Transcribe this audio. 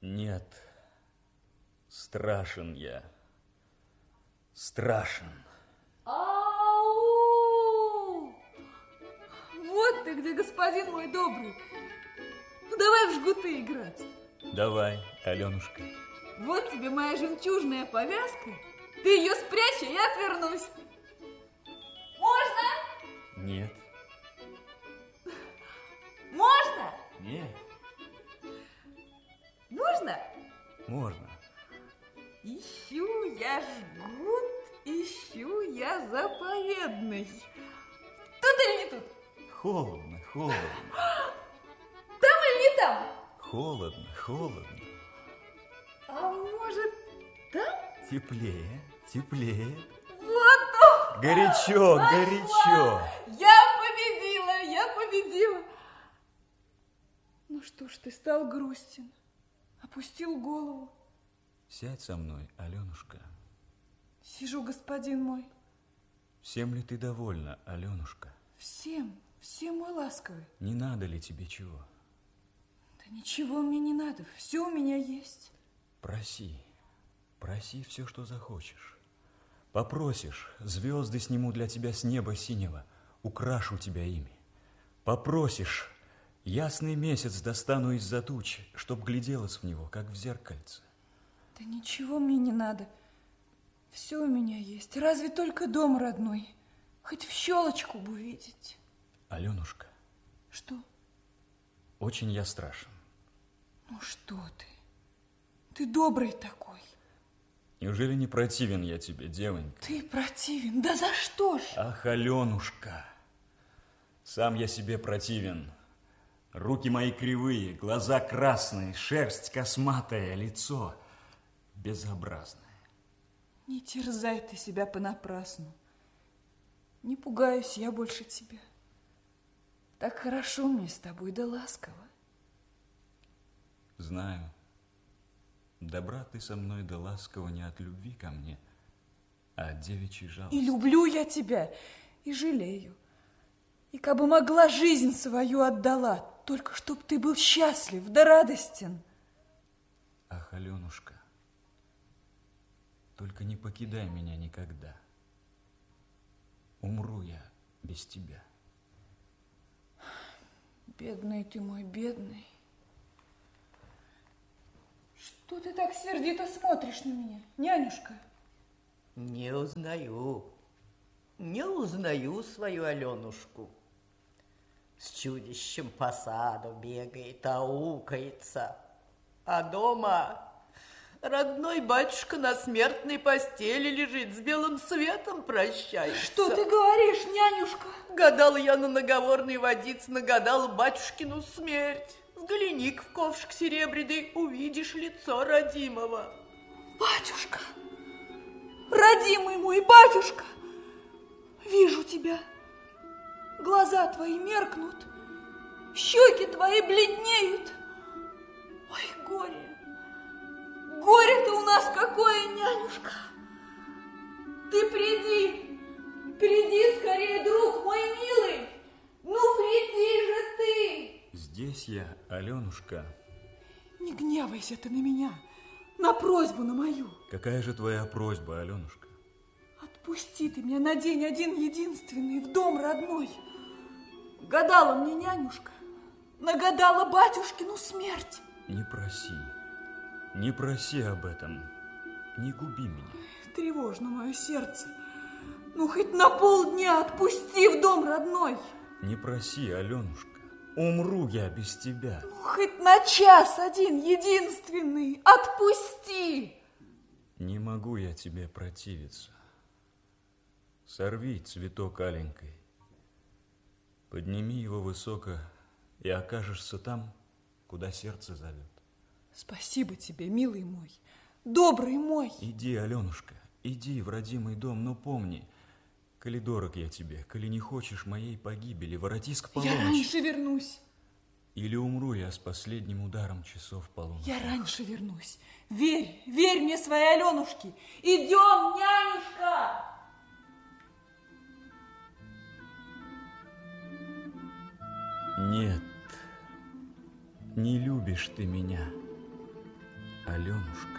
Нет, страшен я, страшен. Ау! Вот ты где, господин мой добрый. Ну, давай в жгуты играть. Давай, Аленушка. Вот тебе моя жемчужная повязка. Ты ее спрячь, а я отвернусь. Можно? Нет. Можно? Нет. Можно? Можно. Ищу я жгут, ищу я заповедный. Тут или не тут? Холодно, холодно. Там или не там? Холодно, холодно. А может, там? Теплее, теплее. Вот он! Горячо, горячо. Я победила. Ну что ж, ты стал грустен, опустил голову. Сядь со мной, Аленушка. Сижу, господин мой. Всем ли ты довольна, Аленушка? Всем мой ласковый. Не надо ли тебе чего? Да ничего мне не надо, все у меня есть. Проси, проси все, что захочешь. Попросишь, звезды сниму для тебя с неба синего, украшу тебя ими. Попросишь, ясный месяц достану из-за туч, чтоб гляделась в него, как в зеркальце. Да ничего мне не надо, все у меня есть, разве только дом родной, хоть в щелочку бы увидеть. Аленушка. Что? Очень я страшен. Ну что ты? Ты добрый такой. Неужели не противен я тебе, девонька? Ты противен? Да за что ж? Ах, Аленушка, сам я себе противен. Руки мои кривые, глаза красные, шерсть косматая, лицо безобразное. Не терзай ты себя понапрасну. Не пугаюсь я больше тебя. Так хорошо мне с тобой, да ласково. Знаю, добра ты со мной, да ласково не от любви ко мне, а от девичьей жалости. И люблю я тебя, и жалею. И кабы могла, жизнь свою отдала, только чтоб ты был счастлив да радостен. Ах, Аленушка, только не покидай меня никогда. Умру я без тебя. Бедный ты мой, бедный. Что ты так сердито смотришь на меня, нянюшка? Не узнаю свою Аленушку. С чудищем по саду бегает, аукается. А дома родной батюшка на смертной постели лежит, с белым светом прощается. Что ты говоришь, нянюшка? Гадала я на наговорной водице, нагадала батюшкину смерть. Взгляни-ка в ковшик серебряный, увидишь лицо родимого. Батюшка, родимый мой батюшка, вижу тебя. Глаза твои меркнут, щеки твои бледнеют. Ой, горе, горе-то у нас какое, нянюшка. Ты приди скорее, друг мой милый. Ну, приди же ты. Здесь я, Аленушка. Не гневайся ты на меня, на просьбу на мою. Какая же твоя просьба, Аленушка? Отпусти ты меня на день один единственный в дом родной. Гадала мне нянюшка, нагадала батюшкину смерть. Не проси об этом, не губи меня. Тревожно мое сердце. Ну, хоть на полдня отпусти в дом родной. Не проси, Аленушка, умру я без тебя. Ну, хоть на час один единственный отпусти. Не могу я тебе противиться. Сорви цветок аленькой, подними его высоко, и окажешься там, куда сердце зовет. Спасибо тебе, милый мой, добрый мой. Иди, Аленушка, иди в родимый дом, но помни, коли дорог я тебе, коли не хочешь моей погибели, воротись к полуночи. Я раньше вернусь. Или умру я с последним ударом часов полуночи. Я раньше вернусь. Верь, верь мне, своей Аленушке. Идем, нянюшка. Нет, не любишь ты меня. Аленушка.